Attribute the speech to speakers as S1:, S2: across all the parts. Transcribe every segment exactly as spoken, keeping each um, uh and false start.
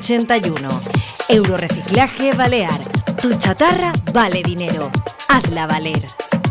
S1: ochenta y uno. Euroreciclaje Balear. Tu chatarra vale dinero. Hazla valer.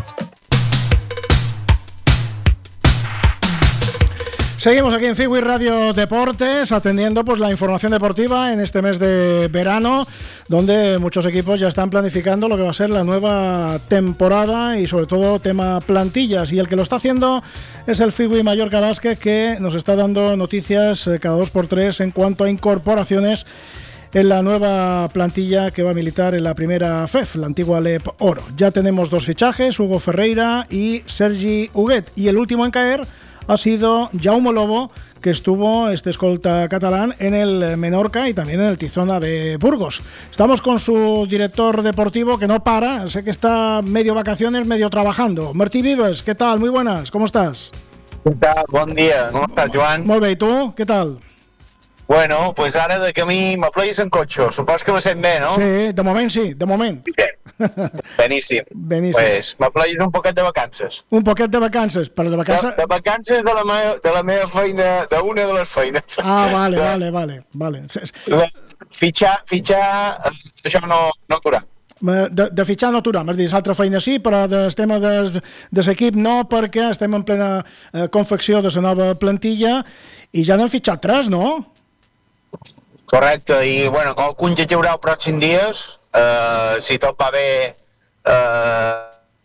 S2: Seguimos aquí en Fibui Radio Deportes, atendiendo pues la información deportiva en este mes de verano, donde muchos equipos ya están planificando lo que va a ser la nueva temporada y sobre todo tema plantillas. Y el que lo está haciendo es el Fibui Mallorca Básquet, que nos está dando noticias cada dos por tres en cuanto a incorporaciones en la nueva plantilla que va a militar en la primera F E F, la antigua L E P Oro. Ya tenemos dos fichajes, Hugo Ferreira y Sergi Huguet, y el último en caer ha sido Jaume Lobo, que estuvo, este escolta catalán, en el Menorca y también en el Tizona de Burgos. Estamos con su director deportivo, que no para, sé que está medio vacaciones, medio trabajando. Martí Vives, ¿qué tal? Muy buenas, ¿cómo estás?
S3: ¿Qué tal? Bon dia, com estàs, Joan?
S2: Molt bé, i tu? Què tal?
S3: Bueno, pues ara de camí m'apleguis en cotxe, supos que me sent bé, no?
S2: Sí, de moment sí, de moment.
S3: Sí. Beníssim.
S2: Beníssim.
S3: Pues m'apleguis un poquet de vacances.
S2: Un poquet de vacances, però de vacances...
S3: De, de vacances de la, meva, de la meva feina, d'una de les feines.
S2: Ah, vale, de, vale, vale, vale.
S3: Fitxar, fitxar, això no, no aturà.
S2: De, de fitxar no aturà, m'has dit, l'altra feina sí, però del tema de, de l'equip no, perquè estem en plena eh, confecció de la nova plantilla i ja n'han fitxat tres, no?
S3: Correcte, i bueno, qualcun ja hi haurà els pròxims dies, eh, si tot va bé, eh,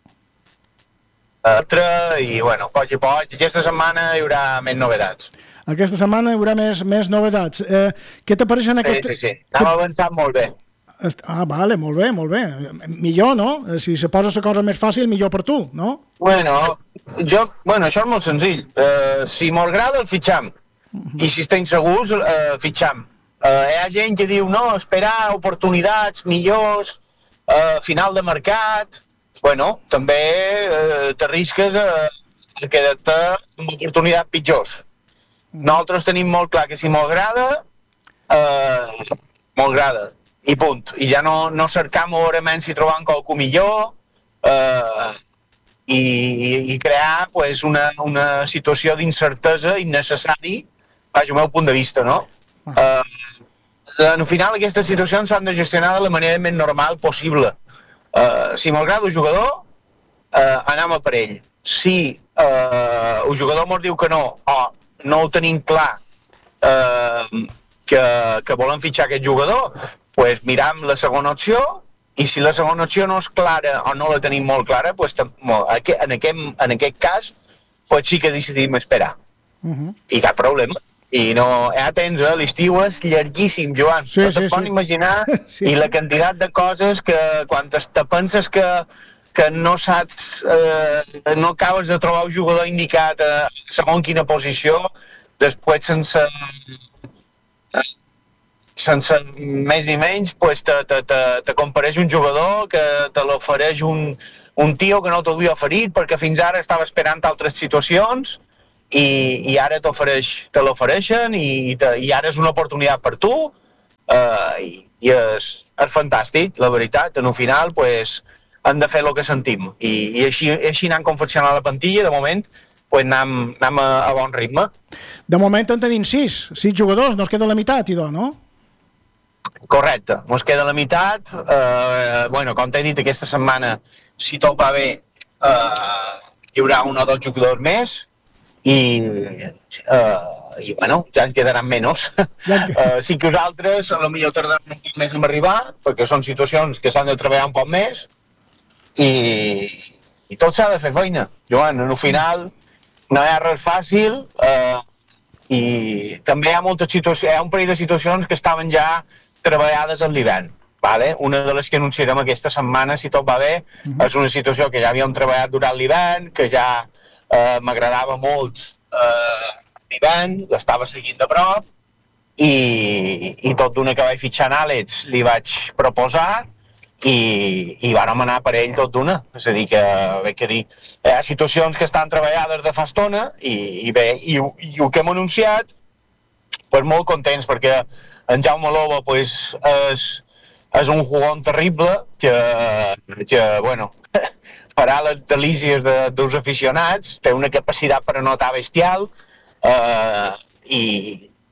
S3: altre, i bueno, poc i poc, aquesta setmana hi haurà més novetats.
S2: Aquesta setmana hi haurà més, més novetats. Eh, què t'apareixen aquest...
S3: Sí, sí, sí, anem avançant molt bé.
S2: Ah, vale, molt bé, molt bé. Millor, no? Si se posa la cosa més fàcil, millor per tu, no?
S3: Bueno, jo, bueno, això és molt senzill. Uh, si m'agrada, el fitxam. Uh-huh. I si estem segurs, uh, fitxam. Uh, hi ha gent que diu, no, esperar oportunitats millors, uh, final de mercat... Bueno, també uh, t'arrisques a, a quedar-te amb oportunitats pitjors. Uh-huh. Nosaltres tenim molt clar que si m'agrada, uh, m'agrada. I punt. I ja no, no cercam veurement si trobam qualcú millor eh, i, i crear pues, una, una situació d'incertesa innecessari, vaja, el meu punt de vista, no? Eh, al final aquestes situacions s'han de gestionar de la manera més normal possible. Eh, si m'agrada el jugador, eh, anem a per ell. Si eh, el jugador mos diu que no, o no ho tenim clar, eh, que, que volem fitxar aquest jugador, pues miram la segona opció, i si la segona opció no és clara o no la tenim molt clara, pues, en, aquest, en aquest cas pues sí que decidim esperar. Uh-huh. I cap problema. I no, ja tens, eh, l'estiu és llarguíssim, Joan.
S2: Sí,
S3: no
S2: sí,
S3: te'n pots
S2: sí.
S3: imaginar sí. I la quantitat de coses que quan te penses que, que no saps, eh, no acabes de trobar un jugador indicat a segons quina posició, després sense... sense més ni menys, pues te, te, te, te compareix un jugador que te l'ofereix un, un tio que no t'havia oferit perquè fins ara estava esperant altres situacions i, i ara t'ofereix, te l'ofereixen i, te, i ara és una oportunitat per tu uh, i, i és, és fantàstic, la veritat. En un final pues, hem de fer el que sentim i, i així, així anem confeccionant la plantilla. De moment pues, anem, anem a, a bon ritme.
S2: De moment en tenim sis, sis jugadors, no es queda la meitat, idò, no?
S3: Correcte, ens queda la meitat. Eh, bueno, com t'he dit, aquesta setmana, si tot va bé, eh, hi haurà un o dos jugadors més i, eh, i bueno, ja en quedaran menys. eh, sí que nosaltres, a lo millor tardaran un poc més en arribar, perquè són situacions que s'han de treballar un poc més i, i tot s'ha de fer feina. Joan, en el final no hi ha res fàcil eh, i també hi ha moltes situacions, hi ha un parell de situacions que estaven ja treballades en l'hivern. Vale? Una de les que anunciarem aquesta setmana, si tot va bé, uh-huh. és una situació que ja havíem treballat durant l'hivern, que ja eh, m'agradava molt eh, l'hivern, l'estava seguint de prop, i, i tot d'una que vaig fitxar en Àlex li vaig proposar i, i vàrem anar per ell tot d'una. És a dir, que, bé que dir, hi ha situacions que estan treballades de fa estona i, i bé, i, i el que hem anunciat, pues molt contents, perquè en Jaume Lobo pues, és, és un jugón terrible que, que bueno, farà les delícies de, dels aficionats, té una capacitat per anotar bestial eh, i,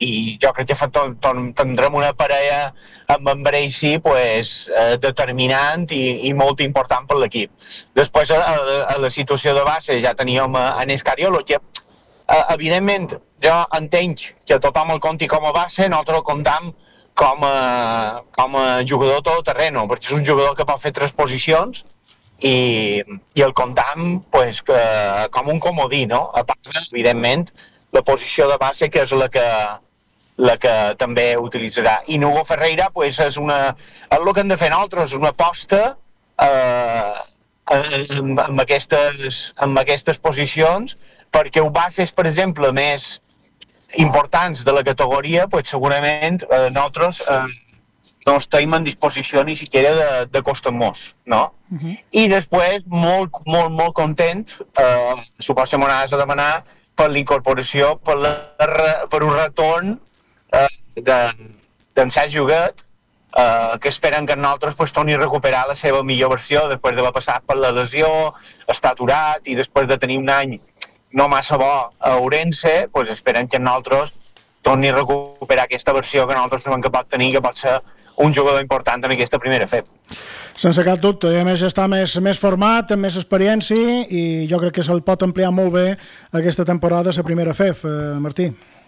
S3: i jo crec que tindrem una parella amb en Bracey pues, eh, determinant i, i molt important per l'equip. Després, a, a, a la situació de base ja teníem en Escariolo, que eh, evidentment jo entenc que tothom el compti com a base, nosaltres el comptam com a, com a jugador todoterreno, perquè és un jugador que pot fer tres posicions i, i el comptam pues, que, com un comodí, no? A part, evidentment, la posició de base que és la que, la que també utilitzarà. I Nugo Ferreira pues, és una, el que hem de fer nosaltres és una aposta eh, amb, amb, aquestes, amb aquestes posicions, perquè ho bases, per exemple, més importants de la categoria, pues, segurament eh, nosaltres eh, no estem en disposició ni siquiera de, de costar-nos, no? Uh-huh. I després, molt, molt, molt content, eh, suposo que m'anaves a demanar per l'incorporació, per, la, per un retorn eh, d'en Sergi Huguet, eh, que esperen que nosaltres pues, torni a recuperar la seva millor versió després d'haver passat per la lesió, estar aturat i després de tenir un any no massa bo a Ourense, pues, esperen que nosaltres torni a recuperar aquesta versió que nosaltres sabem que pot tenir, que pot ser un jugador important en aquesta primera F E P.
S2: Sense cap dubte, i a més està més, més format, amb més experiència i jo crec que se'l pot ampliar molt bé aquesta temporada a la primera F E P, eh, Martí.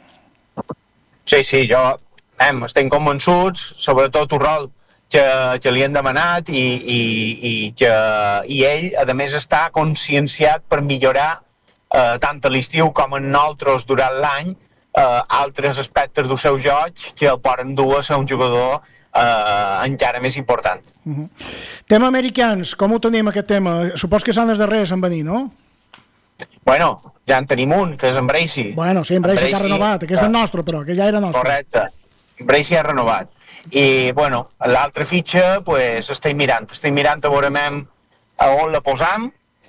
S3: Sí, sí, jo em, estem convençuts, sobretot Urrol, que, que li han demanat i, i, i, que, i ell, a més, està conscienciat per millorar eh, tant a l'estiu com en nosaltres durant l'any eh, altres aspectes del seu joc que el poden dur a ser un jugador Uh, encara més important.
S2: Uh-huh. Tema americans, com ho tenim aquest tema? Supos que són els darrers en venir, no?
S3: Bueno, ja en tenim un, que és en Bracey.
S2: Bueno, sí, en Bracey que ha renovat, aquest és el nostre, però, que ja era nostre.
S3: Correcte, Bracey ha renovat. I, bueno, l'altra fitxa, pues, estem mirant, estem mirant a veure a on la posam.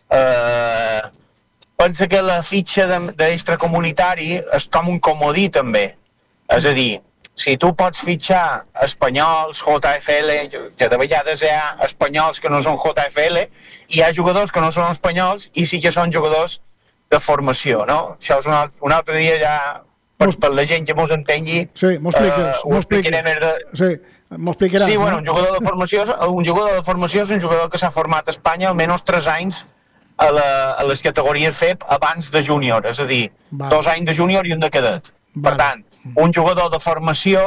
S3: Uh, pensa que la fitxa d'extracomunitari és com un comodí, també. És a dir, si tu pots fitxar espanyols, J F L, que de vegades hi ha espanyols que no són J F L, i hi ha jugadors que no són espanyols i sí que són jugadors de formació, no? Això és un altre, un altre dia ja, per, per la gent que mos entengui...
S2: Sí, m'ho expliques,
S3: uh, m'ho explicaré més de...
S2: Sí, m'ho explicaràs.
S3: Sí, bueno, un jugador de formació, un jugador de formació és un jugador que s'ha format a Espanya almenys tres anys a, la, a les categories F E P abans de júnior, és a dir, Va. dos anys de júnior i un de cadet. Per tant, un jugador de formació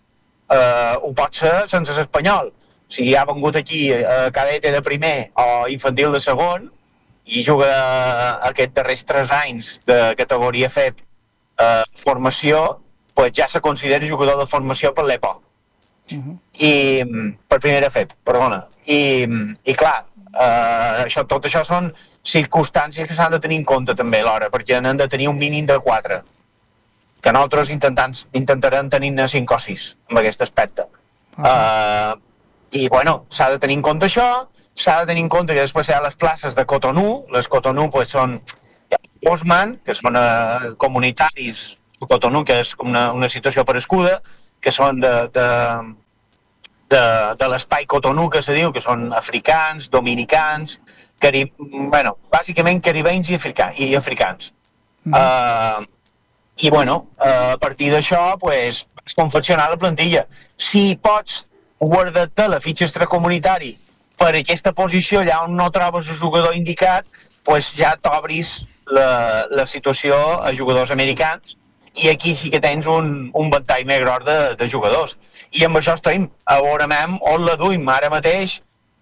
S3: eh, ho pot ser sense l'espanyol. Si ha vengut aquí a cadete de primer o infantil de segon i juga aquests darrers tres anys de categoria F E P eh, formació, pues ja se considera jugador de formació per l'E P O. Uh-huh. I per primera F E P, perdona. I, i clar, eh, això, tot això són circumstàncies que s'han de tenir en compte també alhora, perquè n'han de tenir un mínim de quatre, que nosaltres intentarem tenir-ne cinc o sis en aquest aspecte. Uh-huh. Uh, I, bueno, s'ha de tenir en compte això, s'ha de tenir en compte que després hi ha les places de Cotonou. Les Cotonou pues, són postman, que són uh, comunitaris de Cotonou, que és una, una situació parescuda, que són de, de, de, de l'espai Cotonou, que se diu, que són africans, dominicans, carib... bueno, bàsicament caribenys i, africa... i africans. Uh-huh. Uh, I, bueno, a partir d'això, pues, es confeccionar la plantilla. Si pots guardar-te la fitxa extracomunitari per aquesta posició allà on no trobes el jugador indicat, pues ja t'obris la, la situació a jugadors americans i aquí sí que tens un, un ventall més gros de, de jugadors. I amb això estem, a veure on la duim. Ara mateix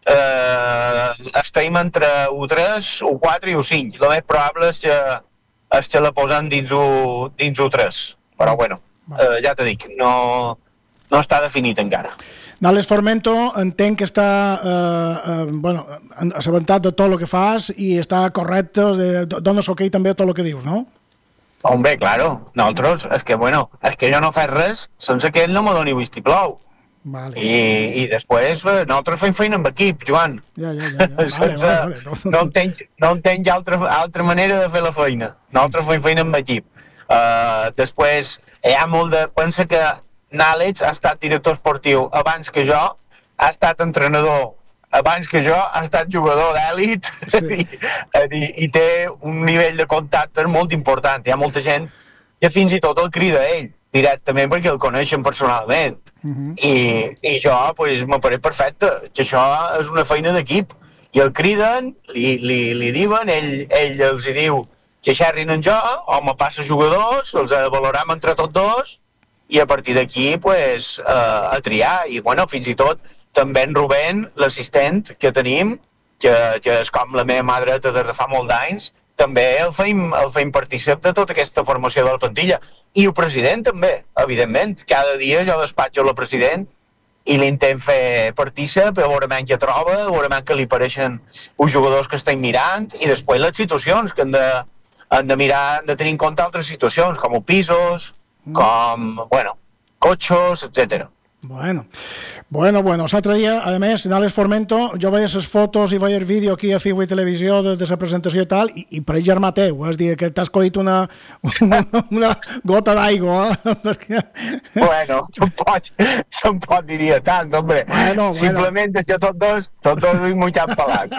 S3: eh, estem entre U tres, U quatre i U cinc. El més probable és que és que la posen dins U, dins U tres, però bueno, eh, ja t'he dit, no, no està definit encara.
S2: D'Àlex Formento entenc que està eh, eh, bueno, assabentat de tot el que fas i està correcte, dones ok també a tot el que dius, no?
S3: Hombre, claro, nosaltres, és que bueno, és que jo no faig res sense que ell no me doni vistiplou.
S2: Vale.
S3: I, i després nosaltres fem feina amb equip, Joan.
S2: Ja, ja, ja. ja.
S3: Sense,
S2: vale, vale, vale.
S3: No entenc, no entenc altra, altra manera de fer la feina. Nosaltres fem feina amb equip. Uh, després, hi ha molt de... Pensa que Nàlex ha estat director esportiu abans que jo, ha estat entrenador abans que jo, ha estat jugador d'èlit, sí. i, i, i té un nivell de contacte molt important. Hi ha molta gent que fins i tot el crida a ell. directament perquè el coneixen personalment. Uh-huh. I, i jo, pues, me pareix perfecte, que això és una feina d'equip. I el criden, li, li, li diuen, ell, ell els hi diu que xerrin en jo, o me passa jugadors, els valorem entre tots dos, i a partir d'aquí, pues, uh, a triar. I, bueno, fins i tot, també en Rubén, l'assistent que tenim, que, que és com la meva mà dreta des de fa molt d'anys, també el feim, el feim partícip de tota aquesta formació de la plantilla. I el president també, evidentment. Cada dia jo despatxo el president i l'intent fer partícip, a veure què troba, a veure què li pareixen els jugadors que estem mirant, i després les situacions, que han de, han de mirar, han de tenir en compte altres situacions, com pisos, mm. com, bueno, cotxos, etcètera.
S2: Bueno, bueno, bueno. L'altre dia, a més, en Alex Formento, jo veia les fotos i veia el vídeo aquí a Figo i Televisió de, de la presentació i tal, i, i per ell germà teu, és dir, que t'has collit una, una, una gota d'aigua, eh? Perquè...
S3: Bueno, tampoc, tampoc diria tant, hombre. Bueno, Simplement bueno. És que tots dos, tots dos duim molt pelat.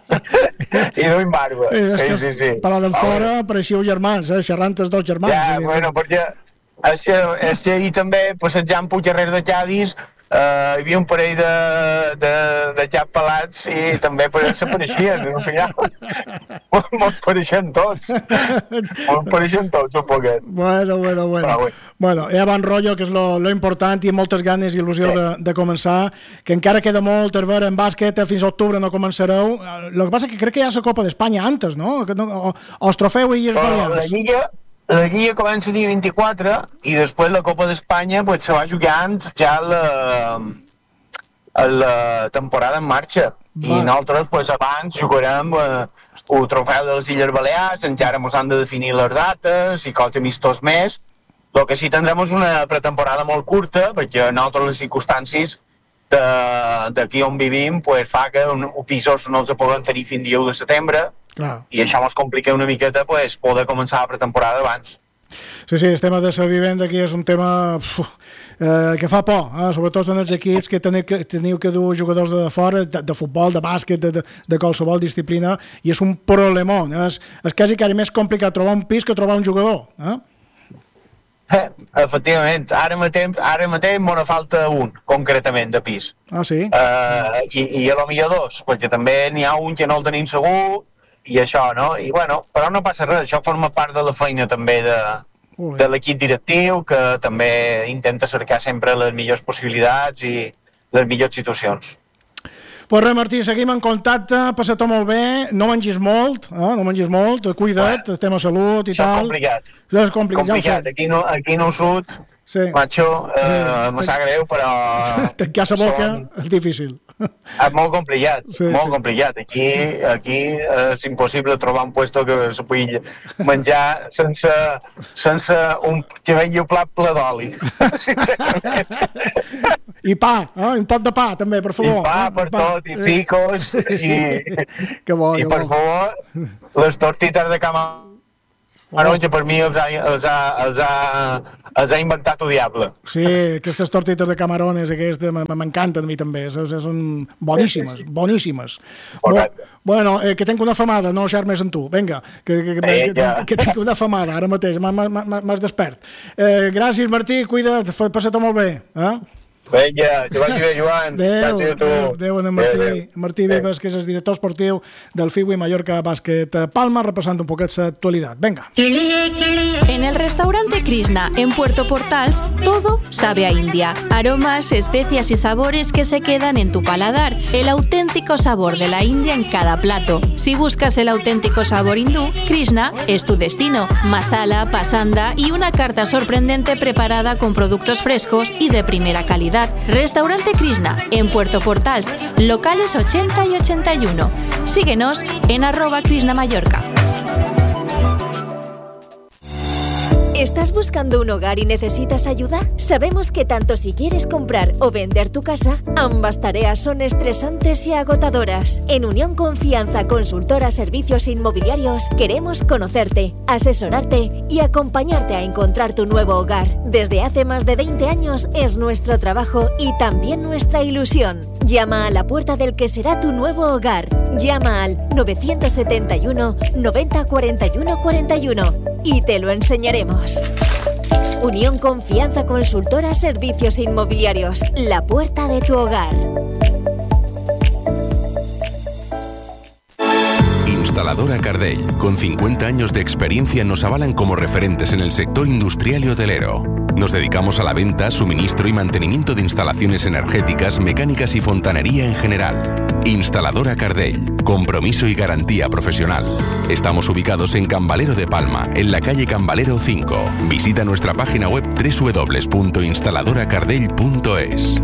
S3: I duim barba. Sí, sí, sí.
S2: Però de fora pareixíeu germans, eh? Xerrant els dos germans.
S3: Ja, bueno, perquè... És que, és que ahir també, passejant pel carrer de Cadis, eh, hi havia un parell de, de, de xap pelats i també s'apareixien, al final. Me'n pareixen tots. Me'n pareixen tots, un poquet.
S2: Bueno, bueno, bueno. Però, bueno. Bueno, hi ha bon rotllo, que és lo, lo important, i moltes ganes i il·lusió sí. de, de començar, que encara queda molt a veure en bàsquet, fins a octubre no començareu. El que passa que crec que hi ha la Copa d'Espanya antes, no? O, o els trofeu i els variants.
S3: La Lliga... La Lliga comença el dia vint-i-quatre i després la Copa d'Espanya pues, se va jugant ja la, la temporada en marxa. Va. I nosaltres pues, abans jugarem eh, el trofeu de les Illes Balears, encara ens han de definir les dates i qualque amistós més. El que sí tindrem és una pretemporada molt curta, perquè nosaltres les circumstàncies d'aquí on vivim pues, fa que un, un pisos no els poden tenir fins dia u de setembre. Clar. I això ens complica una miqueta pues, poder començar la pretemporada abans.
S2: Sí, sí, el tema de la vivenda aquí és un tema uf, eh, que fa por, eh? Sobretot en els equips que teniu que, teniu que dur jugadors de fora, de, de futbol, de bàsquet, de, de, de qualsevol disciplina, i és un problemón. És, és quasi quasi més complicat trobar un pis que trobar un jugador. Eh?
S3: Eh, efectivament, ara mateix, ara mateix m'ho falta un, concretament, de pis.
S2: Ah, sí?
S3: Eh, i, I a lo millor dos, perquè també n'hi ha un que no el tenim segur, i això, no? I bueno, però no passa res, això forma part de la feina també de, de l'equip directiu, que també intenta cercar sempre les millors possibilitats i les millors situacions.
S2: Pues res, Martí, seguim en contacte, passa-t'ho molt bé, no mengis molt, eh? no mengis molt, cuida't, bueno, tema salut i
S3: això
S2: tal.
S3: Això és complicat.
S2: Això és complicat,
S3: complicat. Ja aquí, no, aquí no ho surt, sí. Macho, eh, sí. me sap greu, però...
S2: Tancar la boca són... és difícil.
S3: És molt complicat, sí, molt sí. complicat. Aquí, aquí és impossible trobar un puesto que se pugui menjar sense, sense un que vengui un plat ple d'oli, sincerament.
S2: I pa, eh? un pot de pa també, per favor.
S3: I pa per pa. Tot, i picos, i,
S2: que bo,
S3: i
S2: que
S3: per
S2: bo.
S3: favor, les tortites de camarón. Oh. Que per mi els ha, els, ha, els, ha, els ha inventat el diable.
S2: Sí, aquestes tortites de camarones aquestes m'encanten a mi també, són boníssimes, sí, sí. boníssimes. Bo, bueno, eh, que tinc una famada, no xer més en tu, vinga, que, que, que, eh, que, que tinc una famada ara mateix, m'has despert. Eh, gràcies, Martí, cuida't, passa-t'ho molt bé. Eh?
S3: Vinga, que vagi bé, Joan.
S2: Adéu, adéu, adéu, en Martí, adéu, adéu. Martí Vives, que és el director esportiu del Figo i Mallorca Bàsquet Palma, repassant un poquet la actualidad. Venga.
S4: En el restaurante Krishna, en Puerto Portals, todo sabe a India. Aromas, especias y sabores que se quedan en tu paladar. El auténtico sabor de la India en cada plato. Si buscas el auténtico sabor hindú, Krishna es tu destino. Masala, pasanda y una carta sorprendente preparada con productos frescos y de primera calidad. Restaurante Krishna, en Puerto Portals, locales ochenta y ochenta y uno. Síguenos en arroba Krishna Mallorca.
S1: ¿Estás buscando un hogar y necesitas ayuda? Sabemos que tanto si quieres comprar o vender tu casa, ambas tareas son estresantes y agotadoras. En Unión Confianza Consultora Servicios Inmobiliarios queremos conocerte, asesorarte y acompañarte a encontrar tu nuevo hogar. Desde hace más de veinte años es nuestro trabajo y también nuestra ilusión. Llama a la puerta del que será tu nuevo hogar. Llama al nueve siete uno, noventa, cuarenta y uno, cuarenta y uno y te lo enseñaremos. Unión Confianza Consultora Servicios Inmobiliarios, la puerta de tu hogar.
S5: Instaladora Cardell, con cincuenta años de experiencia, nos avalan como referentes en el sector industrial y hotelero. Nos dedicamos a la venta, suministro y mantenimiento de instalaciones energéticas, mecánicas y fontanería en general. Instaladora Cardell, compromiso y garantía profesional. Estamos ubicados en Cambalero de Palma, en la calle Cambalero cinco. Visita nuestra página web doble u doble u doble u punto instaladora cardell punto es.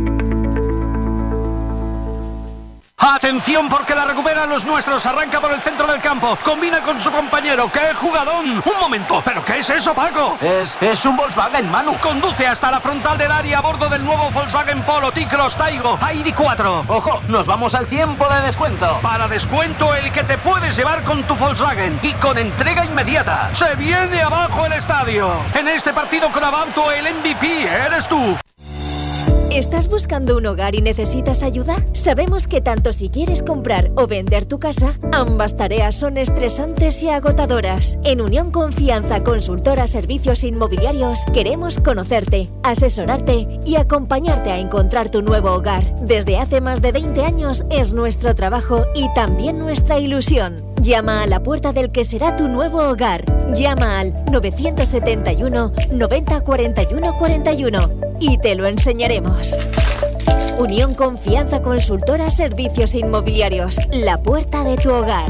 S6: ¡Atención, porque la recuperan los nuestros! Arranca por el centro del campo, combina con su compañero. ¡Qué jugadón! ¡Un momento! ¿Pero qué es eso, Paco?
S7: Es, es un Volkswagen, Manu.
S6: Conduce hasta la frontal del área a bordo del nuevo Volkswagen Polo, T-Cross, Taigo, I D cuatro.
S7: ¡Ojo! Nos vamos al tiempo de descuento.
S6: Para descuento el que te puedes llevar con tu Volkswagen y con entrega inmediata. ¡Se viene abajo el estadio! En este partido con Abauto, el M V P eres tú.
S1: ¿Estás buscando un hogar y necesitas ayuda? Sabemos que tanto si quieres comprar o vender tu casa, ambas tareas son estresantes y agotadoras. En Unión Confianza Consultora Servicios Inmobiliarios queremos conocerte, asesorarte y acompañarte a encontrar tu nuevo hogar. Desde hace más de veinte años es nuestro trabajo y también nuestra ilusión. Llama a la puerta del que será tu nuevo hogar. Llama al nueve siete uno, noventa, cuarenta y uno, cuarenta y uno y te lo enseñaremos. Unión Confianza Consultora Servicios Inmobiliarios, la puerta de tu hogar.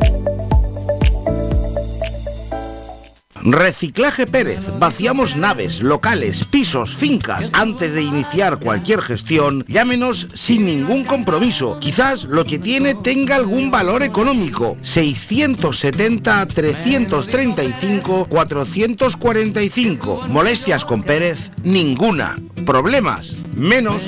S8: Reciclaje Pérez. Vaciamos naves, locales, pisos, fincas. Antes de iniciar cualquier gestión, llámenos sin ningún compromiso. Quizás lo que tiene tenga algún valor económico. seiscientos setenta, trescientos treinta y cinco, cuatrocientos cuarenta y cinco. Molestias con Pérez, ninguna. Problemas, menos.